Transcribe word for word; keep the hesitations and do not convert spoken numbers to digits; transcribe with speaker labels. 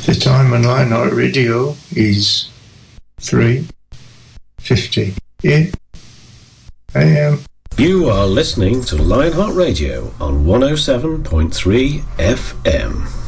Speaker 1: The time on Lionheart Radio is three fifty a m.
Speaker 2: You are listening to Lionheart Radio on one oh seven point three F M.